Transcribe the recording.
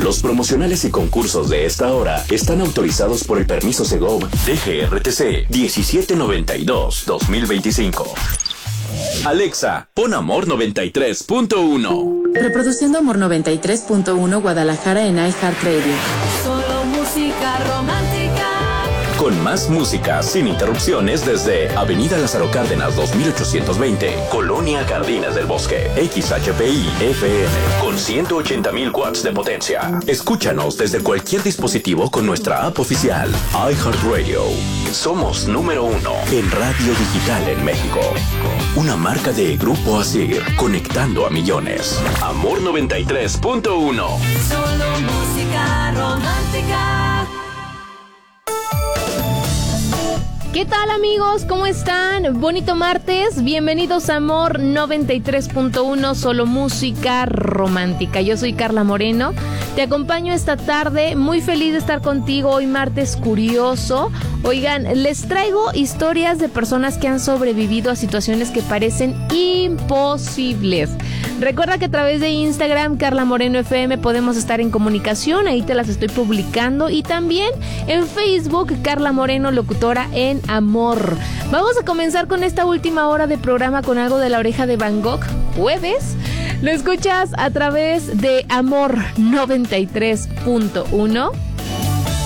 Los promocionales y concursos de esta hora están autorizados por el permiso Segov DGRTC 1792-2025. Alexa, pon Amor 93.1. Reproduciendo Amor 93.1 Guadalajara en iHeartRadio. Solo música romántica. Con más música sin interrupciones desde Avenida Lázaro Cárdenas 2820, Colonia Jardines del Bosque. XHPI FM con 180,000 watts de potencia. Escúchanos desde cualquier dispositivo con nuestra app oficial iHeartRadio. Somos número 1 en radio digital en México. Una marca de Grupo Asir, conectando a millones. Amor 93.1. Solo música romántica. ¿Qué tal, amigos? ¿Cómo están? Bonito martes, bienvenidos a Amor 93.1, solo música romántica. Yo soy Carla Moreno, te acompaño esta tarde, muy feliz de estar contigo hoy martes curioso. Oigan, les traigo historias de personas que han sobrevivido a situaciones que parecen imposibles. Recuerda que a través de Instagram, Carla Moreno FM, podemos estar en comunicación, ahí te las estoy publicando, y también en Facebook, Carla Moreno, locutora en Amor. Vamos a comenzar con esta última hora de programa con algo de La Oreja de Van Gogh, jueves. Lo escuchas a través de Amor 93.1.